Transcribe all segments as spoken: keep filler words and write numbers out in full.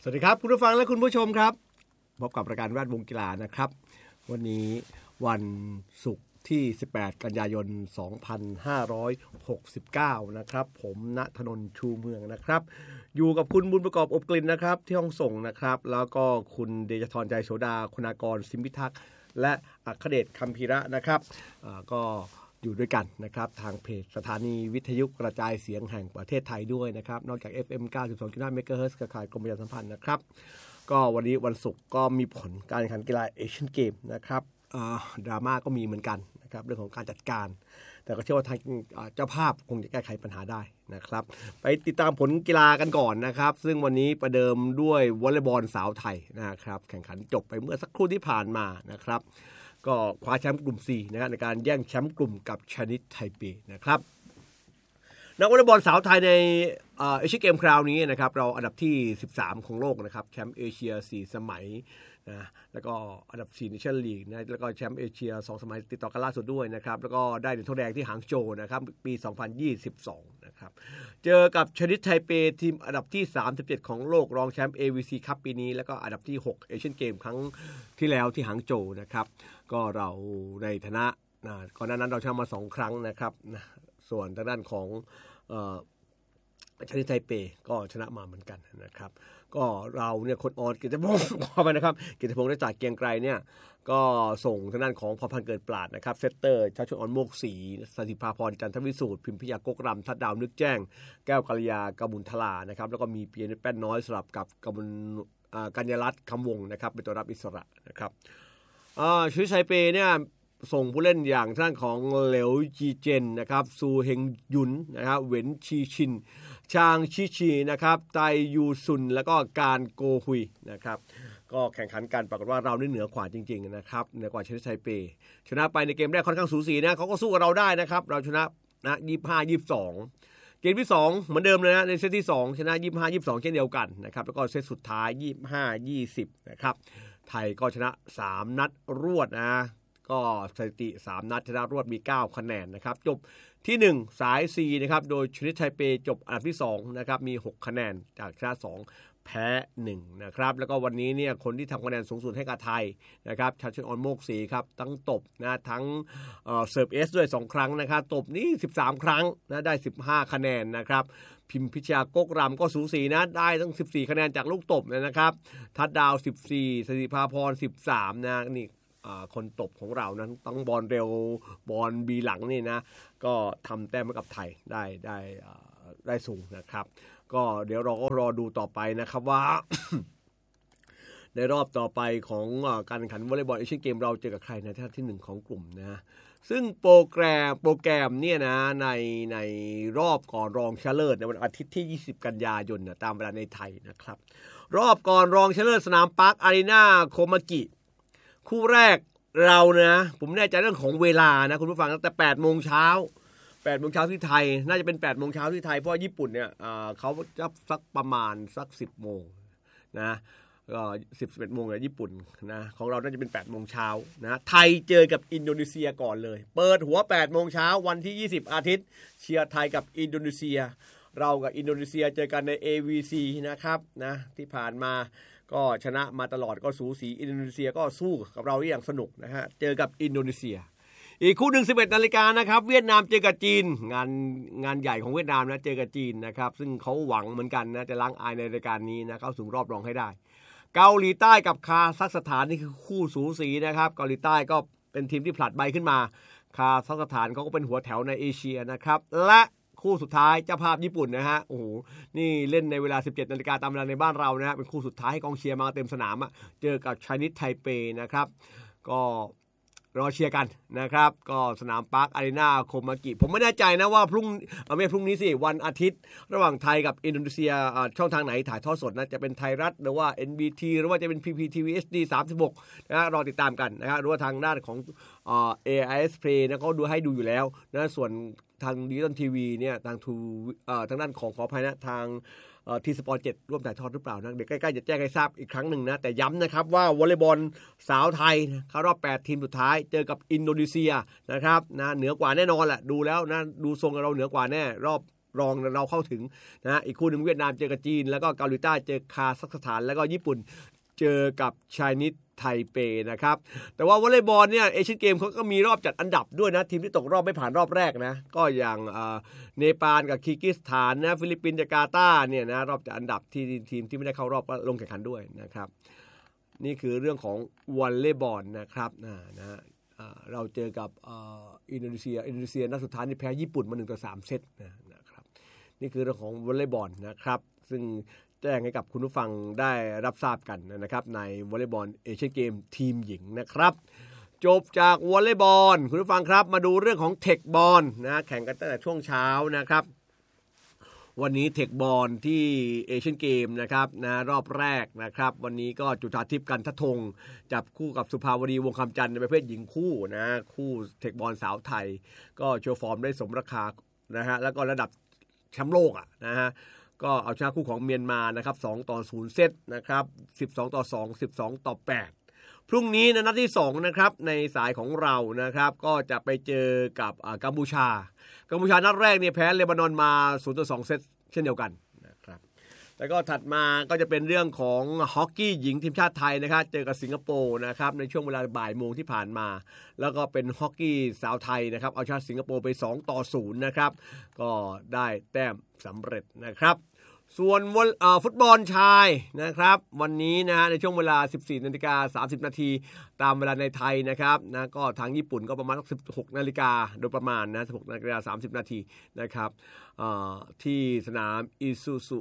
สวัสดีครับคุณผู้ฟังและคุณผู้ชมครับพบกับรายการแวดวงกีฬานะครับวันนี้วันศุกร์ที่สิบแปดกันยายนสองพันห้าร้อยหกสิบเก้านะครับผมณถนนชูเมืองนะครับอยู่กับคุณบุญประกอบอบกลิ่นนะครับที่ห้องส่งนะครับแล้วก็คุณเดชธรใจโสดาคุณากรสิมพิทักษ์และอัครเดชคัมภีระนะครับก็อยู่ด้วยกันนะครับทางเพจสถานีวิทยุกระจายเสียงแห่งประเทศไทยด้วยนะครับนอกจาก เอฟ เอ็ม เก้าสิบสองจุดห้า เมกะเฮิรตซ์เครือข่ายกรมประชาสัมพันธ์นะครับก็วันนี้วันศุกร์ก็มีผลการแข่งขันกีฬาเอเชียนเกมนะครับดราม่าก็มีเหมือนกันนะครับเรื่องของการจัดการแต่ก็เชื่อว่าทางเจ้าภาพคงจะแก้ไขปัญหาได้นะครับไปติดตามผลกีฬากันก่อนนะครับซึ่งวันนี้ประเดิมด้วยวอลเลย์บอลสาวไทยนะครับแข่งขันจบไปเมื่อสักครู่ที่ผ่านมานะครับก็คว้าแชมป์กลุ่ม สี่ นะครับในการแย่งแชมป์กลุ่มกับชนิดไทเปนะครับนักวอลเลย์บอลสาวไทยในเอเชียนเกมคราวนี้นะครับเราอันดับที่สิบสามของโลกนะครับแชมป์เอเชียสี่สมัยนะแล้วก็อันดับสี่ในเชนลีกนะแล้วก็แชมป์เอเชียสองสมัยติดต่อกันล่าสุดด้วยนะครับแล้วก็ได้เหรียญทองแดงที่หางโจวนะครับปีสองพันยี่สิบสองนะครับเจอกับชนิดไทเปทีมอันดับที่สามสิบเจ็ดของโลกรองแชมป์ เอ วี ซี Cup ปีนี้แล้วก็อันดับที่หกเอเชียนเกมครั้งที่แล้วที่หางโจวนะครับก็เราในฐานะนะก่อนหน้านั้นเราชนะมาสองครั้งนะครับนะส่วนทางด้านของเอ่อชนิดไทเปก็ชนะมาเหมือนกันนะครับก็เราเนี่ยคนออนกิตติพงศ์พอไปนะครับกิตติพงศ์ได้จากเกียงไกรเนี่ยก็ส่งทางด้านของพอพันเกิดปราดนะครับเซตเตอร์ชาชนออนโมกศรีสศิภาพรจันทวิสูตรพิมพิยากกรำทัดดาวนึกแจ้งแก้วกัลยากมุลทลานะครับแล้วก็มีเปียนแป้นน้อยสลับกับกมุลกัญญรัตน์คำวงนะครับเป็นตัวรับอิสระนะครับชนิดไทเปเนี่ยส่งผู้เล่นอย่างท่านของเหลวจีเจนนะครับซูเฮงยุนนะครับเหวินชีชินชางชิชีนะครับไตยูซุนแล้วก็การโกฮุยนะครับก็แข่งขันกันปรากฏว่าเรานี่เหนือกว่าจริงๆนะครับเหนือกว่าชนิดไทเปชนะไปในเกมแรกค่อนข้างสูสีนะเขาก็สู้กับเราได้นะครับเราชนะนะยี่สิบห้า ยี่สิบสองเกมที่สองเหมือนเดิมเลยนะในเซตที่สองชนะยี่สิบห้า ยี่สิบสองเช่นเดียวกันนะครับแล้วก็เซตสุดท้ายยี่สิบห้า ยี่สิบนะครับไทยก็ชนะสามนัดรวดนะก็สถิติสามนัดชนะรวดมีเก้าคะแนนนะครับจบที่หนึ่งสาย C นะครับโดยชนิดไทเปจบอันดับที่สองนะครับมีหกคะแนนจากชนะสองแพ้หนึ่งนะครับแล้วก็วันนี้เนี่ยคนที่ทำคะแนนสูงสุดให้กับไทยนะครับชาชนออนโมกศรีครับทั้งตบนะทั้งเอ่อเสิร์ฟเอสด้วยสองครั้งนะครับตบนี่สิบสามครั้งนะได้สิบห้าคะแนนนะครับพิมพิชากกรำก็สูสีนะได้ทั้งสิบสี่คะแนนจากลูกตบนะครับทัดดาวสิบสี่สศิภาพรสิบสามนะนี่คนตบของเรานั้นต้องบอลเร็วบอลบีหลังนี่นะก็ทำแต้มให้กับไทยได้ได้ได้สูงนะครับก็เดี๋ยวเราก็รอดูต่อไปนะครับว่า ในรอบต่อไปของการแข่งขันวอลเลย์บอลเอเชียนเกมเราเจอกับใครในท่าที่หนึ่งของกลุ่มนะซึ่งโปรแกรมโปรแกรมเนี่ยนะในในรอบก่อนรองชนะเลิศในวันอาทิตย์ที่ยี่สิบกันยายนนะตามเวลาในไทยนะครับรอบก่อนรองชนะเลิศสนามปาร์คอารีนาโคมากิคู่แรกเรานะผมแน่ใจเรื่องของเวลานะคุณผู้ฟังตั้งแต่แปดโมงเช้าแปดโมงเช้าที่ไทยน่าจะเป็นแปดโมงเช้าที่ไทยเพราะญี่ปุ่นเนี่ยเขาจะสักประมาณสักสิบโมงนะก็สิบ สิบเอ็ดโมงในญี่ปุ่นนะของเราน่าจะเป็นแปดโมงเช้านะไทยเจอกับอินโดนีเซียก่อนเลยเปิดหัวแปดโมงเช้าวันที่ยี่สิบอาทิตย์เชียร์ไทยกับอินโดนีเซียเรากับอินโดนีเซียเจอกันใน เอ วี ซี นะครับนะที่ผ่านมาก็ชนะมาตลอดก็สูสีอินโดนีเซียก็สู้กับเราอย่างสนุกนะฮะเจอกับอินโดนีเซียอีกคู่หนึ่ง สิบเอ็ดนาฬิกานะครับเวียดนามเจอกับจีนงานงานใหญ่ของเวียดนามนะเจอกับจีนนะครับซึ่งเขาหวังเหมือนกันนะจะล้างอายในรายการนี้นะเข้าสู่รอบรองให้ได้เกาหลีใต้กับคาซัคสถานนี่คือคู่สูสีนะครับเกาหลีใต้ก็เป็นทีมที่ผลัดใบขึ้นมาคาซัคสถานเขาก็เป็นหัวแถวในเอเชียนะครับและคู่สุดท้ายเจ้าภาพญี่ปุ่นนะฮะโอ้โหนี่เล่นในเวลา สิบเจ็ดนาฬิกาตามเวลาในบ้านเรานะฮะเป็นคู่สุดท้ายให้กองเชียร์มาเต็มสนามอ่ะเจอกับชนิดไทเปนะครับก็รอเชียร์กันนะครับก็สนามปาร์คอารีนาโคมากิผมไม่แน่ใจนะว่าพรุ่งไม่พรุ่งนี้สิวันอาทิตย์ระหว่างไทยกับอินโดนีเซียช่องทางไหนถ่ายทอดสดนะจะเป็นไทยรัฐหรือว่า เอ็น บี ที หรือว่าจะเป็น พี พี ที วี เอช ดี สามสิบหกนะรอติดตามกันนะครับหรือว่าทางด้านของเอ่อ เอ ไอ เอส Play นะก็ดูให้ดูอยู่แล้วนะส่วนทางดิจิตอลทีวีเนี่ยทางทูเอ่อทางด้านของขออภัยนะทางเอ่อทีสปอร์ตเจ็ดร่วมถ่ายทอดหรือเปล่านะเดี๋ยวใกล้ๆจะแจ้งให้ทราบอีกครั้งหนึ่งนะแต่ย้ำนะครับว่าวอลเลย์บอลสาวไทยเข้ารอบแปดทีมสุดท้ายเจอกับอินโดนีเซียนะครับนะเหนือกว่าแน่นอนแหละดูแล้วนะดูทรงเราเหนือกว่าแน่รอบรองเราเข้าถึงนะอีกคู่หนึ่งเวียดนามเจอกับจีนแล้วก็เกาหลีใต้เจอคาซัคสถานแล้วก็ญี่ปุ่นเจอกับไชนีสไทเปนะครับแต่ว่าวอลเลย์บอลเนี่ยเอเชียนเกมเขาก็มีรอบจัดอันดับด้วยนะทีมที่ตกรอบไม่ผ่านรอบแรกนะก็อย่างเนปาลกับคีร์กิสถานนะฟิลิปปินส์จาการ์ตาเนี่ยนะรอบจัดอันดับที่ทีมที่ไม่ได้เข้ารอบก็ลงแข่งขันด้วยนะครับนี่คือเรื่องของวอลเลย์บอลนะครับนะนะเราเจอกับอินโดนีเซียอินโดนีเซียนัดสุดท้ายนี่แพ้ญี่ปุ่นมาหนึ่งต่อสามเซตนะครับนี่คือเรื่องของวอลเลย์บอลนะครับซึ่งแจ้งให้กับคุณผู้ฟังได้รับทราบกันนะครับในวอลเลย์บอลเอเชียนเกมทีมหญิงนะครับจบจากวอลเลย์บอลคุณผู้ฟังครับมาดูเรื่องของเทคบอลนะแข่งกันตั้งแต่ช่วงเช้านะครับวันนี้เทคบอลที่เอเชียนเกมนะครับนะรอบแรกนะครับวันนี้ก็จุฑาทิพย์กันทธงจับคู่กับสุภาวดีวงคำจันทร์ในประเภทหญิงคู่นะคู่เทคบอลสาวไทยก็โชว์ฟอร์มได้สมราคานะฮะแล้วก็ระดับแชมป์โลกอ่ะนะฮะก็เอาชนะคู่ของเมียนมานะครับสองต่อศูนย์เซตนะครับสิบสองต่อสอง สิบสองต่อแปดพรุ่งนี้นะนัดที่สองนะครับในสายของเรานะครับก็จะไปเจอกับกัมพูชากัมพูชานัดแรกเนี่ยแพ้เลบานอนมาศูนย์ต่อสองเซตเช่นเดียวกันนะครับแล้วก็ถัดมาก็จะเป็นเรื่องของฮอกกี้หญิงทีมชาติไทยนะครับเจอกับสิงคโปร์นะครับในช่วงเวลาบ่ายโมงที่ผ่านมาแล้วก็เป็นฮอกกี้สาวไทยนะครับเอาชนะสิงคโปร์ไปสองต่อศูนย์นะครับก็ได้แต้มสำเร็จนะครับส่วนฟุตบอลชายนะครับวันนี้นะฮะในช่วงเวลา สิบสี่นาฬิกาสามสิบนาทีตามเวลาในไทยนะครับนะก็ทางญี่ปุ่นก็ประมาณ สิบหกนาฬิกาโดยประมาณนะสิบหกนาฬิกาสามสิบนาทีนะครับที่สนามอิซูซุ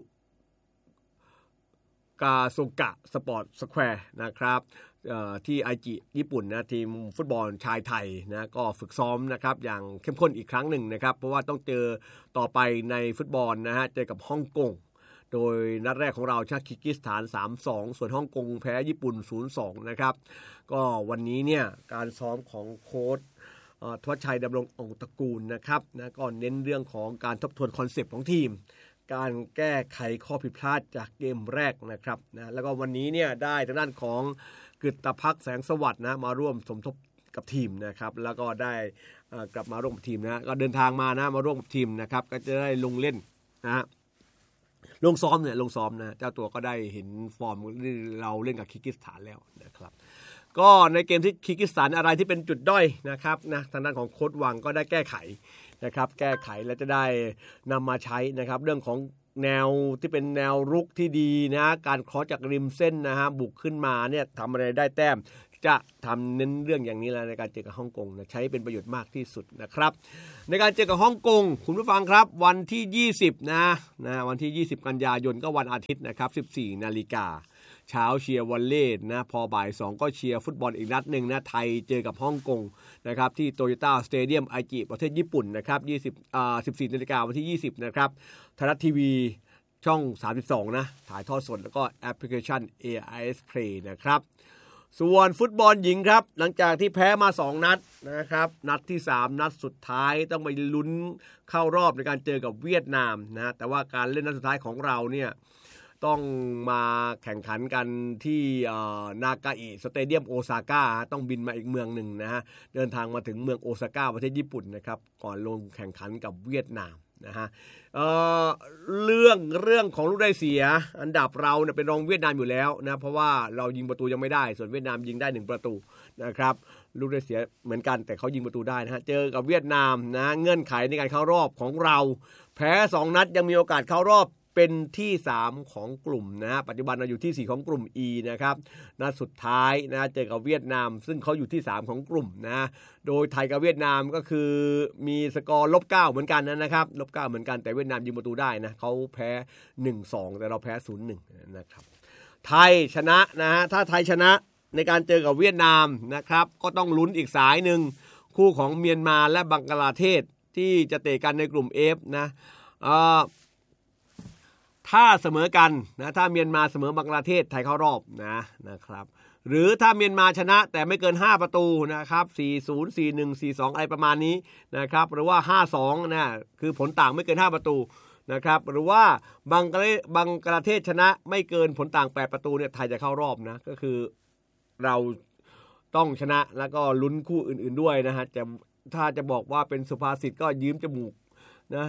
กาโซกะสปอร์ตสแควร์นะครับที่ไอจิญี่ปุ่นนะทีมฟุตบอลชายไทยนะก็ฝึกซ้อมนะครับอย่างเข้มข้นอีกครั้งหนึ่งนะครับเพราะว่าต้องเจอต่อไปในฟุตบอลนะฮะเจอกับฮ่องกงโดยนัดแรกของเราชนะคีร์กิสถาน สามสอง ส่วนฮ่องกงแพ้ญี่ปุ่น ศูนย์สอง นะครับก็วันนี้เนี่ยการซ้อมของโค้ชทวัชชัยดำรงองค์ตระกูลนะครับนะก็เน้นเรื่องของการทบทวนคอนเซปต์ของทีมการแก้ไขข้อผิดพลาดจากเกมแรกนะครับนะแล้วก็วันนี้เนี่ยได้ทางด้านของกฤตภักดิ์แสงสวัสดิ์นะมาร่วมสมทบกับทีมนะครับแล้วก็ได้กลับมาร่วมกับทีมนะก็เดินทางมานะมาร่วมกับทีมนะครับก็จะได้ลงเล่นนะลงซ้อมเนี่ยลงซ้อมนะเจ้าตัวก็ได้เห็นฟอร์มเราเล่นกับคีร์กิสถานแล้วนะครับก็ในเกมที่คีร์กิสถานอะไรที่เป็นจุดด้อยนะครับนะทางด้านของโค้ชวังก็ได้แก้ไขนะครับแก้ไขและจะได้นำมาใช้นะครับเรื่องของแนวที่เป็นแนวรุกที่ดีนะการเคาะจากริมเส้นนะฮะบุกขึ้นมาเนี่ยทำอะไรได้แต้มจะทำเน้นเรื่องอย่างนี้แล้วในการเจอกับฮ่องกงนะใช้เป็นประโยชน์มากที่สุดนะครับในการเจอกับฮ่องกงคุณผู้ฟังครับวันที่ยี่สิบนะนะวันที่ยี่สิบกันยายนก็วันอาทิตย์นะครับ สิบสี่นาฬิกาเช้าเชียร์วอลเลย์นะพอบ่ายสองก็เชียร์ฟุตบอลอีกนัดนึงนะไทยเจอกับฮ่องกงนะครับที่โตโยต้าสเตเดียมไอจิประเทศญี่ปุ่นนะครับยี่สิบอ่า สิบสี่นาฬิกาวันที่ยี่สิบนะครับไทยรัฐทีวีช่องสามสิบสองนะถ่ายทอดสดแล้วก็แอปพลิเคชัน เอ ไอ เอส Play นะครับส่วนฟุตบอลหญิงครับหลังจากที่แพ้มาสองนัดนะครับนัดที่สามนัดสุดท้ายต้องไปลุ้นเข้ารอบในการเจอกับเวียดนามนะแต่ว่าการเล่นนัดสุดท้ายของเราเนี่ยต้องมาแข่งขันกันที่นากาอิสเตเดียมโอซาก้าต้องบินมาอีกเมืองหนึ่งนะฮะเดินทางมาถึงเมืองโอซาก้าประเทศญี่ปุ่นนะครับก่อนลงแข่งขันกับเวียดนามนะฮะ เอ่อเรื่องเรื่องของลูกได้เสียอันดับเราเนี่ยเป็นรองเวียดนามอยู่แล้วนะเพราะว่าเรายิงประตูยังไม่ได้ส่วนเวียดนามยิงได้หนึ่งประตูนะครับลูกได้เสียเหมือนกันแต่เขายิงประตูได้นะฮะเจอกับเวียดนามนะเงื่อนไขในการเข้ารอบของเราแพ้สองนัดยังมีโอกาสเข้ารอบเป็นที่สามของกลุ่มนะปัจจุบันเราอยู่ที่สี่ของกลุ่ม E นะครับนัดสุดท้ายนะเจอกับเวียดนามซึ่งเขาอยู่ที่สามของกลุ่มนะโดยไทยกับเวียดนามก็คือมีสกอร์ลบเก้าเหมือนกันนะครับลบเก้าเหมือนกันแต่เวียดนามยิงประตูได้นะเขาแพ้ หนึ่งสอง แต่เราแพ้ ศูนย์หนึ่ง นะครับไทยชนะนะฮะถ้าไทยชนะในการเจอกับเวียดนามนะครับก็ต้องลุ้นอีกสายหนึ่งคู่ของเมียนมาและบังกลาเทศที่จะเตะกันในกลุ่ม F นะเอ่อถ้าเสมอกันนะถ้าเมียนมาเสมอบังกลาเทศไทยเข้ารอบนะนะครับหรือถ้าเมียนมาชนะแต่ไม่เกินห้าประตูนะครับสี่ศูนย์ สี่หนึ่ง สี่สองอะไรประมาณนี้นะครับหรือว่าห้าสองนะคือผลต่างไม่เกินห้าประตูนะครับหรือว่าบังกลาบังกลาเทศชนะไม่เกินผลต่างแปดประตูเนี่ยไทยจะเข้ารอบนะก็คือเราต้องชนะแล้วก็ลุ้นคู่อื่นๆด้วยนะฮะจะถ้าจะบอกว่าเป็นสุภาษิตก็ยืมจมูกนะ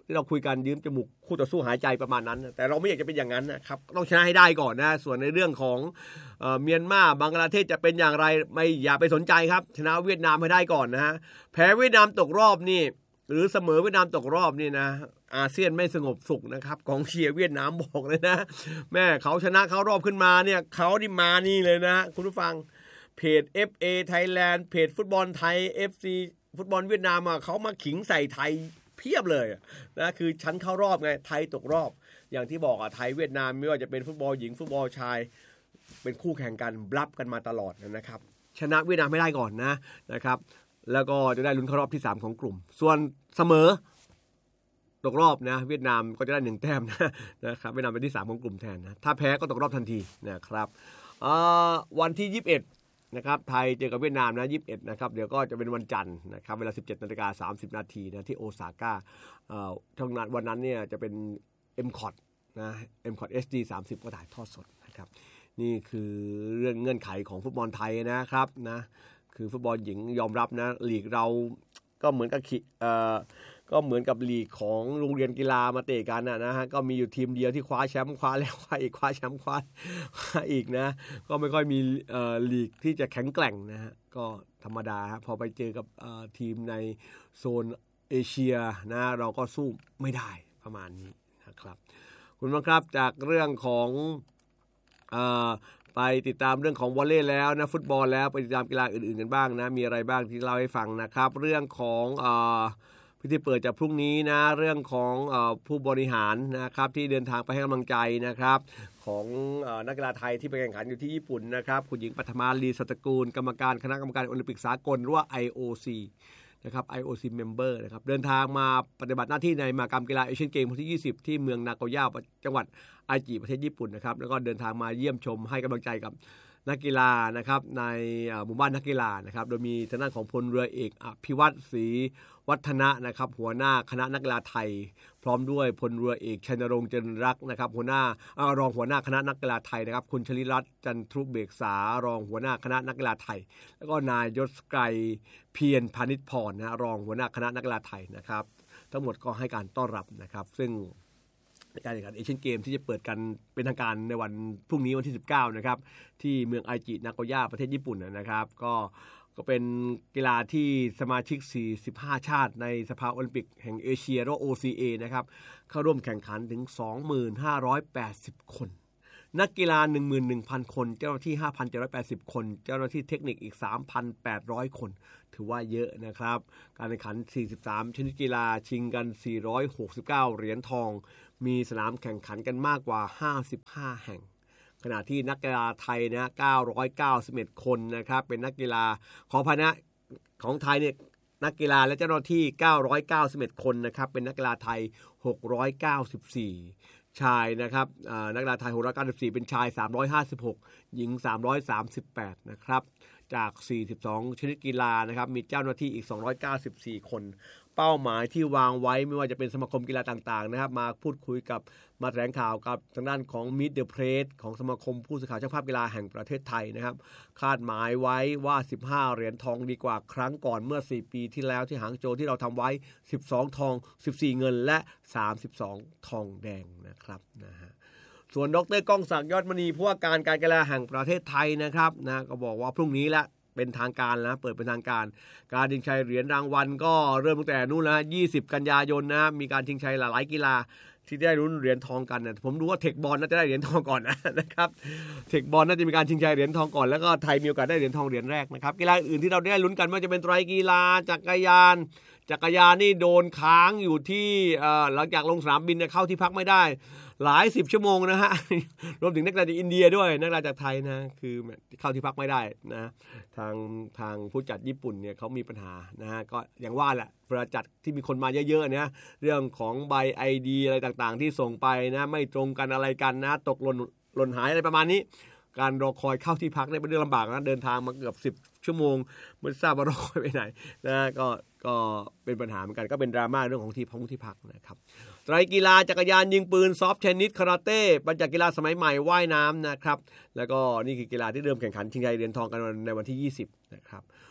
ที่เราคุยกันยืมจมูกคู่ต่อสู้หายใจประมาณนั้นแต่เราไม่อยากจะเป็นอย่างนั้นนะครับต้องชนะให้ได้ก่อนนะส่วนในเรื่องของเอ่อเมียนมาบังกลาเทศจะเป็นอย่างไรไม่อย่าไปสนใจครับชนะเวียดนามให้ได้ก่อนนะฮะแพ้เวียดนามตกรอบนี่หรือเสมอเวียดนามตกรอบนี่นะอาเซียนไม่สงบสุขนะครับกองเชียร์เวียดนามบอกเลยนะแม่เขาชนะเข้ารอบขึ้นมาเนี่ยเขานี่มานี่เลยนะคุณผู้ฟังเพจ เอฟ เอ Thailand เพจฟุตบอลไทย เอฟ ซี ฟุตบอลเวียดนามอ่ะเขามาขิงใส่ไทยเพียบเลยนะคือชั้นเข้ารอบไงไทยตกรอบอย่างที่บอกอ่ะไทยเวียดนามไม่ว่าจะเป็นฟุตบอลหญิงฟุตบอลชายเป็นคู่แข่งกันบลับกันมาตลอดนะครับชนะเวียดนามไม่ได้ก่อนนะนะครับแล้วก็จะได้ลุ้นเข้ารอบที่สามของกลุ่มส่วนเสมอตกรอบนะเวียดนามก็จะได้หนึ่งแต้มนะนะครับเวียดนามเป็นที่สามของกลุ่มแทนนะถ้าแพ้ก็ตกรอบทันทีนะครับวันที่ยี่สิบเอ็ดนะครับไทยเจอกับเวียดนามนะยี่สิบเอ็ดนะครับเดี๋ยวก็จะเป็นวันจันทร์นะครับเวลา สิบเจ็ดนาฬิกาสามสิบนาทีนะที่โอซาก้าเอ่อช่องนั้นวันนั้นเนี่ยจะเป็น เอ็ม ซี โอ ที นะ เอ็ม ซี โอ ที เอช ดี สามสิบก็ถ่ายทอดสดนะครับนี่คือเรื่องเงื่อนไขของฟุตบอลไทยนะครับนะคือฟุตบอลหญิงยอมรับนะลีกเราก็เหมือนกับเอ่อก็เหมือนกับลีกของโรงเรียนกีฬามาเตะกันนะนะฮะก็มีอยู่ทีมเดียวที่คว้าแชมป์คว้าแล้วคว้าอีกคว้าแชมป์คว้าอีกนะก็ไม่ค่อยมีเอ่อลีกที่จะแข็งแกร่งนะฮะก็ธรรมดาฮะพอไปเจอกับเอ่อทีมในโซนเอเชียนะเราก็สู้ไม่ได้ประมาณนี้นะครับคุณผู้ชมครับจากเรื่องของเอ่อไปติดตามเรื่องของวอลเลย์แล้วนะฟุตบอลแล้วไปติดตามกีฬาอื่นๆกันบ้างนะมีอะไรบ้างที่เล่าให้ฟังนะครับเรื่องของเอ่อพิธีเปิดจากพรุ่งนี้นะเรื่องของเอ่อผู้บริหารนะครับที่เดินทางไปให้กำลังใจนะครับของเอ่อนักกีฬาไทยที่ไปแข่งขันอยู่ที่ญี่ปุ่นนะครับคุณหญิงปัทมาลีสัตกูลกรรมการคณะกรรมการโอลิมปิกสากลหรือว่า ไอ โอ ซี นะครับ ไอ โอ ซี Member นะครับเดินทางมาปฏิบัติหน้าที่ในมหกรรมกีฬาเอเชียนเกมส์ที่ยี่สิบที่เมืองนาโกย่าจังหวัดไอจิประเทศญี่ปุ่นนะครับแล้วก็เดินทางมาเยี่ยมชมให้กำลังใจกับนักกีฬานะครับในหมู่บ้านนักกีฬานะครับโดยมีทางด้านของพลเรือเอกอภิวัตรศรีวัฒนะนะครับหัวหน้าคณะนักกีฬาไทยพร้อมด้วยพลเรือเอกชัยนรงค์เจริญรักษ์นะครับหัวหน้ารองหัวหน้าคณะนักกีฬาไทยนะครับคุณชลิรัตน์จันทรุเบกษารองหัวหน้าคณะนักกีฬาไทยแล้วก็นายยศไกรเพียรพานิชพรนะรองหัวหน้าคณะนักกีฬาไทยนะครับทั้งหมดก็ให้การต้อนรับนะครับซึ่งการแข่งขันเอเชียนเกมที่จะเปิดกันเป็นทางการในวันพรุ่งนี้วันที่สิบเก้านะครับที่เมืองไอจินาโกย่าประเทศญี่ปุ่นนะครับก็ก็เป็นกีฬาที่สมาชิกสี่สิบห้าชาติในสภาโอลิมปิกแห่งเอเชียหรือ โอ ซี เอ นะครับเข้าร่วมแข่งขันถึง สองพันห้าร้อยแปดสิบ คนนักกีฬา หนึ่งหมื่นหนึ่งพัน คนเจ้าหน้าที่ ห้าพันเจ็ดร้อยแปดสิบ คนเจ้าหน้าที่เทคนิคอีก สามพันแปดร้อย คนถือว่าเยอะนะครับการแข่งขันสี่สิบสามชนิดกีฬาชิงกันสี่ร้อยหกสิบเก้าเหรียญทองมีสนามแข่งขันกันมากกว่าห้าสิบห้าแห่งขณะที่นักกีฬาไทยนะเก้าร้อยเก้าสิบเอ็ดคนนะครับเป็นนักกีฬาของพนะของไทยเนี่ยนักกีฬาและเจ้าหน้าที่เก้าร้อยเก้าสิบเอ็ดคนนะครับเป็นนักกีฬาไทยหกร้อยเก้าสิบสี่ชายนะครับนักกีฬาไทยหกร้อยเก้าสิบสี่เป็นชายสามร้อยห้าสิบหกหญิงสามร้อยสามสิบแปดนะครับจากสี่สิบสองชนิดกีฬานะครับมีเจ้าหน้าที่อีกสองร้อยเก้าสิบสี่คนเป้าหมายที่วางไว้ไม่ว่าจะเป็นสมาคมกีฬาต่างๆนะครับมาพูดคุยกับมาแถลงข่าวกับทางด้านของ Meet the Press ของสมาคมผู้สื่อข่าวช่างภาพกีฬาแห่งประเทศไทยนะครับคาดหมายไว้ว่าสิบห้าเหรียญทองดีกว่าครั้งก่อนเมื่อสี่ปีที่แล้วที่หางโจวที่เราทำไว้สิบสองทองสิบสี่เงินและสามสิบสองทองแดงนะครับนะฮะส่วนดร.ก้องศักดิ์ยอดมณีผู้ว่าการการกีฬาแห่งประเทศไทยนะครับนะก็บอกว่าพรุ่งนี้ละเป็นทางการนะเปิดเป็นทางการการชิงชัยเหรียญรางวัลก็เริ่มตั้งแต่นู่นแล้วยี่สิบกันยายนนะมีการชิงชัยหลายกีฬาที่ได้ลุ้นเหรียญทองกันนะผมดูว่าเทคบอลน่าจะได้เหรียญทองก่อนนะครับเทคบอลน่าจะมีการชิงชัยเหรียญทองก่อนแล้วก็ไทยมีโอกาสได้เหรียญทองเหรียญแรกนะครับกีฬาอื่นที่เราได้ลุ้นกันว่าจะเป็นไตรกีฬาจักรยานจักรยานนี่โดนค้างอยู่ที่หลังจากลงสนามบินเข้าที่พักไม่ได้หลายสิบชั่วโมงนะฮะรวมถึงนักกีฬาจากอินเดียด้วยนักกีฬาจากไทยนะคือเข้าที่พักไม่ได้นะทางทางผู้จัดญี่ปุ่นเนี่ยเขามีปัญหานะฮะก็อย่างว่าแหละเวลาจัดที่มีคนมาเยอะๆเนี่ยเรื่องของใบ ไอ ดี อะไรต่างๆที่ส่งไปนะไม่ตรงกันอะไรกันนะตกหล่นหล่นหายอะไรประมาณนี้การรอคอยเข้าที่พักเนี่ยเป็นเรื่องลำบากนะเดินทางมาเกือบสิบชั่วโมงไม่ทราบว่ารอคอยไปไหนนะก็ก็เป็นปัญหาเหมือนกันก็เป็นดราม่าเรื่องของที่พักที่พักนะครับไตรกีฬาจักรยานยิงปืนซอฟต์เทนนิสคาราเต้ปัญจกีฬาสมัยใหม่ว่ายน้ำนะครับแล้วก็นี่คือกีฬาที่เริ่มแข่งขันชิงชัยเหรียญทองกันในวันที่ยี่สิบนะครับ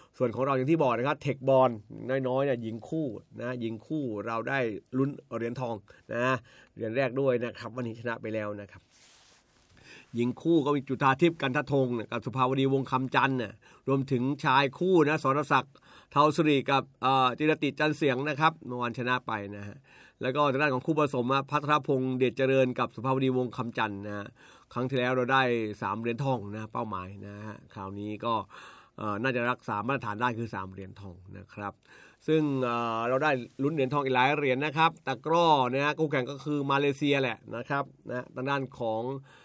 ส่วนของเราอย่างที่บอกนะครับเทคบอลน้อยๆเนี่ยยิงคู่นะยิงคู่เราได้ลุ้นเหรียญทองนะเหรียญแรกด้วยนะครับวันนี้ชนะไปแล้วนะครับยิงคู่ก็มีจุฑาทิพย์กันทธงกับสุภาวดีวงคำจันทร์น่ะรวมถึงชายคู่นะสรศักดิ์เทาสุริกับจิรติจันเสียงนะครับเมื่อวานชนะไปนะฮะแล้วก็ทางด้านของคู่ผสมพัทรพงษ์เดชเจริญกับสุภาวดีวงคำจันทร์นะฮะครั้งที่แล้วเราได้สามเหรียญทองนะเป้าหมายนะฮะคราวนี้ก็น่าจะรักษามาตรฐานได้คือสามเหรียญทองนะครับซึ่งเราได้ลุ้นเหรียญทองอีกหลายเหรียญนะครับตะกร้อนะฮะคู่แข่งก็คือมาเลเซียแหละนะครับนะทางด้านของ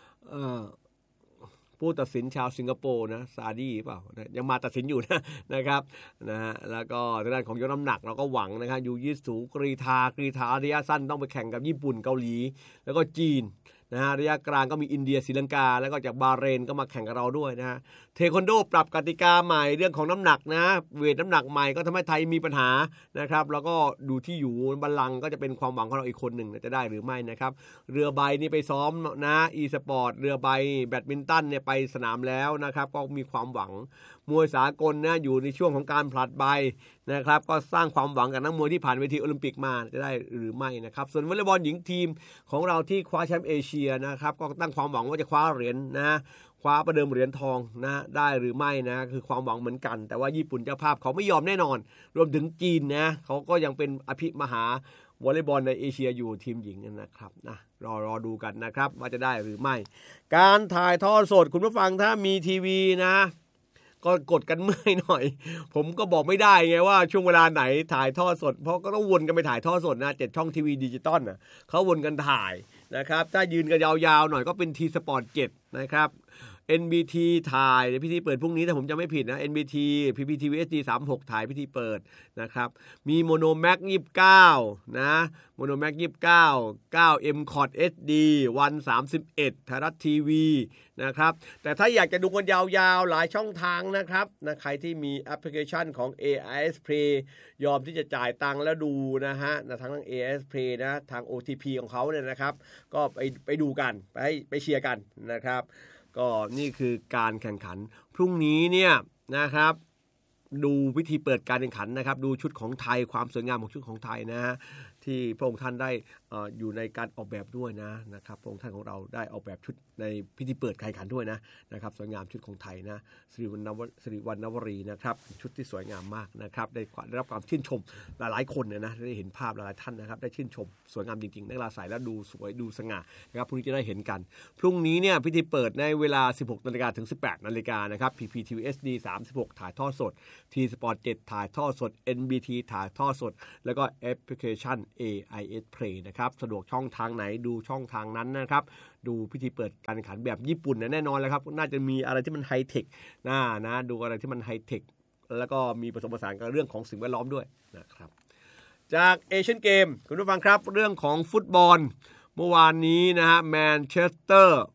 ผู้ตัดสินชาวสิงคโปร์นะซาดีเปล่านะยังมาตัดสินอยู่นะนะครับนะฮะแล้วก็ทางด้านของยกน้ำหนักเราก็หวังนะครับยูยิสูกรีธากรีธาระยะสั้นต้องไปแข่งกับญี่ปุ่นเกาหลีแล้วก็จีนนะฮะระยะกลางก็มีอินเดียศรีลังกาแล้วก็จากบาห์เรนก็มาแข่งกับเราด้วยนะฮะเทควันโดปรับกติกาใหม่เรื่องของน้ำหนักนะเวทน้ำหนักใหม่ก็ทำให้ไทยมีปัญหานะครับแล้วก็ดูที่อยู่บัลลังก์ก็จะเป็นความหวังของเราอีกคนหนึ่งจะได้หรือไม่นะครับเรือใบนี่ไปซ้อมนะอีสปอร์ตเรือใบแบดมินตันเนี่ยไปสนามแล้วนะครับก็มีความหวังมวยสากลนะอยู่ในช่วงของการผลัดใบนะครับก็สร้างความหวังกับนักมวยที่ผ่านเวทีโอลิมปิกมาจะได้หรือไม่นะครับส่วนวอลเลย์บอลหญิงทีมของเราที่คว้าแชมป์เอเชียนะครับก็ตั้งความหวังว่าจะคว้าเหรียญนะคว้าประเดิมเหรียญทองนะได้หรือไม่นะคือความหวังเหมือนกันแต่ว่าญี่ปุ่นเจ้าภาพเขาไม่ยอมแน่นอนรวมถึงจีนนะเขาก็ยังเป็นอภิมหาวอลเลย์บอลในเอเชียอยู่ทีมหญิงนะครับนะรอรอดูกันนะครับว่าจะได้หรือไม่การถ่ายทอดสดคุณผู้ฟังถ้ามีทีวีนะก็กดกันเมื่อยหน่อยผมก็บอกไม่ได้ไงว่าช่วงเวลาไหนถ่ายทอดสดเพราะก็ต้องวนกันไปถ่ายทอดสดนะเจ็ดช่องทีวีดิจิตอลน่ะเขาวนกันถ่ายนะครับถ้ายืนกันยาวๆหน่อยก็เป็น T Sport เจ็ดนะครับ เอ็น บี ที ถ่ายพิธีเปิดพรุ่งนี้ถ้าผมจะไม่ผิดนะ เอ็น บี ที พี พี ที วี เอส ดี สามสิบหกถ่ายพิธีเปิดนะครับมีโมโนแม็กยี่สิบเก้านะโมโนแม็กยี่สิบเก้า เก้า เอ็ม คอร์ด เอช ดี วันสามสิบเอ็ดไทยรัฐทีวีนะครับแต่ถ้าอยากจะดูกันยาวๆหลายช่องทางนะครับนะใครที่มีแอปพลิเคชันของ เอ ไอ เอส Play ยอมที่จะจ่ายตังค์แล้วดูนะฮะนะทั้ง เอ ไอ เอส Play นะทาง โอ ที พี ของเขาเนี่ยนะครับก็ไปไปดูกันไปไปเชียร์กันนะครับก็นี่คือการแข่งขันพรุ่งนี้เนี่ยนะครับดูวิธีเปิดการแข่งขันนะครับดูชุดของไทยความสวยงามของชุดของไทยนะฮะที่พระองค์ท่านได้ออยู่ในการออกแบบด้วยนะนะครับพระองค์ท่านของเราได้ออกแบบชุดในพิธีเปิดการแข่งขันด้วยนะนะครับสวยงามชุดของไทยนะสิริวัณณวสิริวัณณวรีนะครับชุดที่สวยงามมากนะครับได้ได้รับความชื่นชมหลายๆคนเนี่ยนะได้เห็นภาพหลายๆท่านนะครับได้ชื่นชมสวยงามจริงๆนักกีฬาใส่แล้วดูสวยดูสง่านะครับพรุ่งนี้จะได้เห็นกันพรุ่งนี้เนี่ยพิธีเปิดในเวลา สิบหกนาฬิกา ถึง สิบแปดนาฬิกานะครับ พี พี ที วี เอส ดี สามสิบหกถ่ายทอดสด T Sport เจ็ดถ่ายทอดสด เอ็น บี ที ถ่ายทอดสดแล้วก็แอปพลิเคชัน เอ ไอ เอส Play นะครับสะดวกช่องทางไหนดูช่องทางนั้นนะครับดูพิธีเปิดการแข่งขันแบบญี่ปุ่นแน่นอนแล้วครับน่าจะมีอะไรที่มันไฮเทคนะนะดูอะไรที่มันไฮเทคแล้วก็มีผสมผสานกับเรื่องของสิ่งแวดล้อมด้วยนะครับจากเอเชียนเกมคุณผู้ฟังครับเรื่องของฟุตบอลเมื่อวานนี้นะฮะแมนเชสเตอร์